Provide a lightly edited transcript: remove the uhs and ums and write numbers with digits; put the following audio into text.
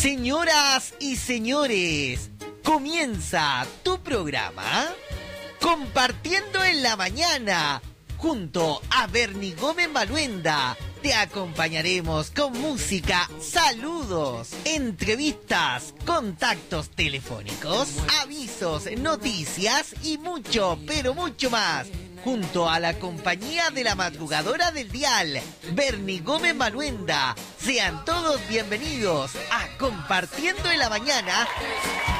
Señoras y señores, comienza tu programa Compartiendo en la Mañana. Junto a Bernie Gómez Maluenda te acompañaremos con música, saludos, entrevistas, contactos telefónicos, avisos, noticias y mucho, pero mucho más. Junto a la compañía de la madrugadora del dial, Bernie Gómez Maluenda. Sean todos bienvenidos a Compartiendo en la Mañana.